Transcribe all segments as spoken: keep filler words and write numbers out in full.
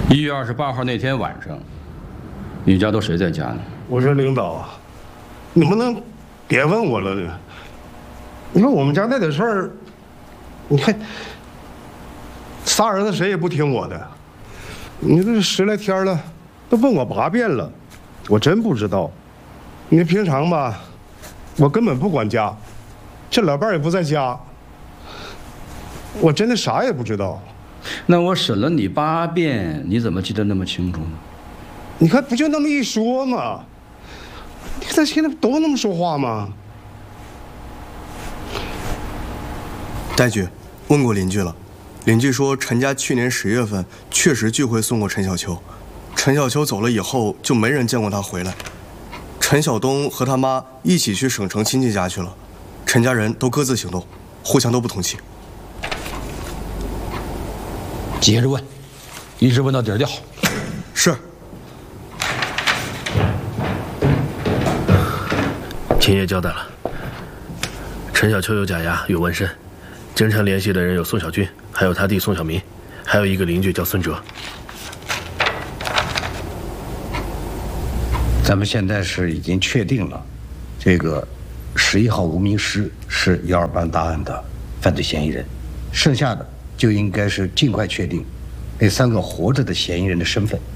一月二十八号那天晚上，你家都谁在家呢？ 我说领导啊，你不能别问我了呢。你说我们家那点事儿，你看，仨儿子谁也不听我的。你这十来天了，都问我八遍了，我真不知道。你平常吧，我根本不管家，这老伴儿也不在家，我真的啥也不知道。 那我审了你八遍，你怎么记得那么清楚呢？ 你看，不就那么一说吗？你看他现在都那么说话吗？ 戴局，问过邻居了，邻居说陈家去年十月份确实聚会送过陈小秋，陈小秋走了以后就没人见过他回来。陈晓东和他妈一起去省城亲戚家去了，陈家人都各自行动，互相都不通气。 接着问，一直问到底儿就好。 是。 秦爷交代了，陈小秋有假牙，有纹身，经常联系的人有宋小军，还有他弟宋小民，还有一个邻居叫孙哲。 咱们现在是已经确定了，这个十一号无名尸是幺二八大案的犯罪嫌疑人，剩下的就应该是尽快确定那三个活着的嫌疑人的身份。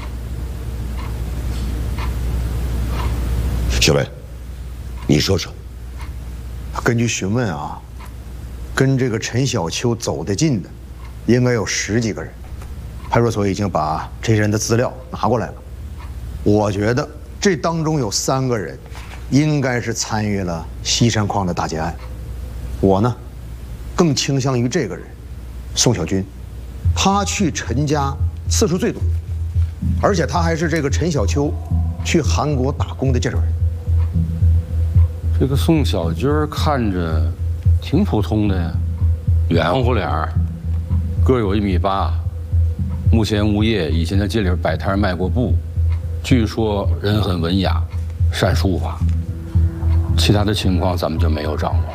小文，你说说。 根据询问啊，跟这个陈小秋走得近的，应该有十几个人。派出所已经把这些人的资料拿过来了。我觉得这当中有三个人，应该是参与了西山矿的大劫案。我呢，更倾向于这个人，宋小军。他去陈家次数最多，而且他还是这个陈小秋去韩国打工的介绍人。 这个宋小军看着挺普通的呀，圆乎脸儿，个有一米八，目前无业，以前在街里摆摊卖过布，据说人很文雅，善书法。其他的情况咱们就没有掌握。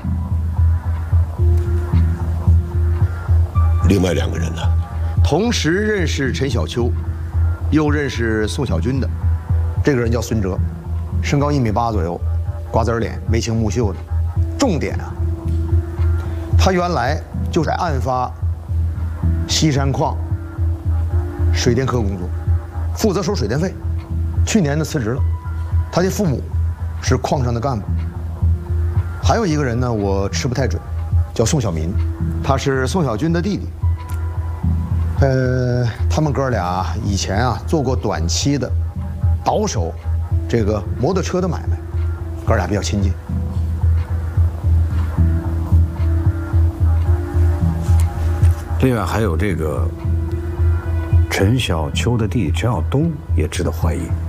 另外两个人呢？ 同时认识陈小秋，又认识宋小军的，这个人叫孙哲，身高一米八左右，瓜子脸，眉清目秀的。重点啊，他原来就在案发西山矿水电科工作，负责收水电费。去年呢辞职了，他的父母是矿上的干部。还有一个人呢，我吃不太准，叫宋小民，他是宋小军的弟弟。呃，他们哥俩以前啊做过短期的倒手这个摩托车的买卖，哥俩比较亲近。 另外还有这个陈小秋的弟弟陈晓东也值得怀疑。